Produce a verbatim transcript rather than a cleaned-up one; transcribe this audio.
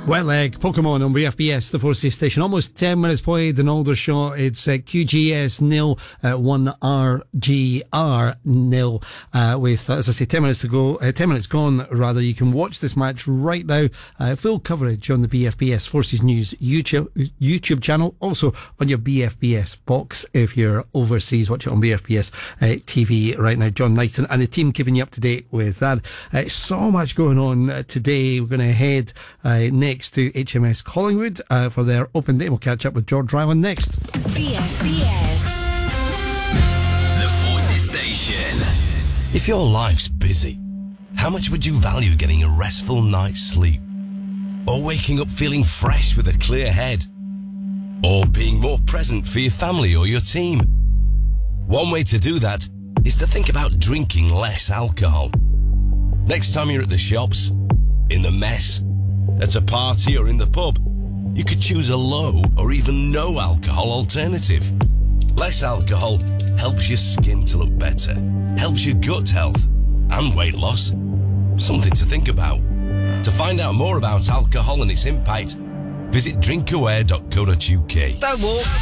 Wet Leg, Pokemon on B F B S, the Forces station. Almost ten minutes played in Aldershot. It's uh, Q G S nil, uh, one R G R nil. Uh, with, uh, as I say, ten minutes to go, uh, ten minutes gone, rather. You can watch this match right now. Uh, full coverage on the B F B S Forces News YouTube, YouTube channel. Also on your B F B S box if you're overseas. Watch it on B F B S uh, T V right now. John Knighton and the team keeping you up to date with that. Uh, so much going on uh, today. We're going to head uh, next to H M S Collingwood uh, for their open day. We'll catch up with George Ryland next. B F B S, the Forces Station. If your life's busy, how much would you value getting a restful night's sleep? Or waking up feeling fresh with a clear head? Or being more present for your family or your team? One way to do that is to think about drinking less alcohol. Next time you're at the shops, in the mess, at a party or in the pub, you could choose a low or even no alcohol alternative. Less alcohol helps your skin to look better, helps your gut health and weight loss. Something to think about. To find out more about alcohol and its impact, visit drinkaware dot co dot uk. Don't walk,